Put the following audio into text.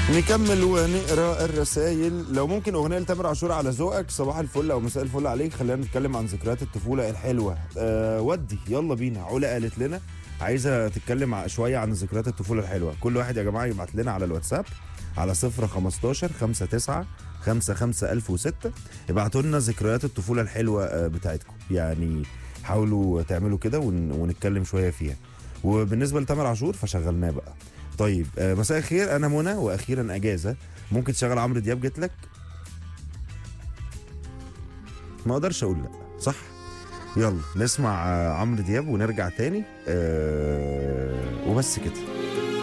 نكمل ونقرا الرسائل. لو ممكن اغنيه لتامر عاشور على ذوقك. صباح الفل او مساء الفل عليك. خلينا نتكلم عن ذكريات الطفوله الحلوه. ودي يلا بينا. علا قالت لنا عايزه تتكلم شويه عن ذكريات الطفوله الحلوه. كل واحد يا جماعه يبعت لنا على الواتساب على 015 59 55006. ابعتوا لنا ذكريات الطفوله الحلوه بتاعتكم. يعني حاولوا تعملوا كده ونتكلم شويه فيها. وبالنسبه لتامر عاشور فشغلناه بقى. طيب مساء الخير، انا منى واخيرا اجازه. ممكن تشغل عمرو دياب جيت لك؟ ما اقدرش اقول لا، صح. يلا نسمع عمرو دياب ونرجع تاني وبس كده.